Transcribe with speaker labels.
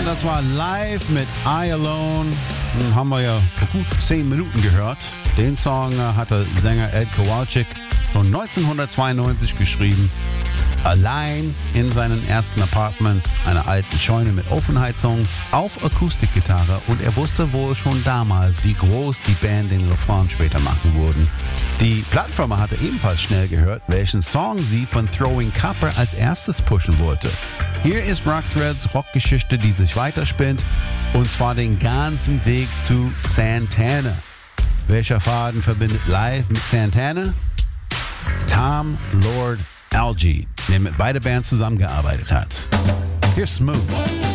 Speaker 1: das war live mit I Alone. Haben wir ja vor gut 10 Minuten gehört. Den Song hatte Sänger Ed Kowalczyk schon 1992 geschrieben. Allein in seinem ersten Apartment, einer alten Scheune mit Ofenheizung, auf Akustikgitarre, und er wusste wohl schon damals, wie groß die Band den Refrain später machen würden. Die Plattenfirma hatte ebenfalls schnell gehört, welchen Song sie von Throwing Copper als erstes pushen wollte. Hier ist Rock Threads Rockgeschichte, die sich weiterspinnt, und zwar den ganzen Weg zu Santana. Welcher Faden verbindet live mit Santana? Tom Lord Alge, der mit beiden Bands zusammengearbeitet hat. Here's Smooth.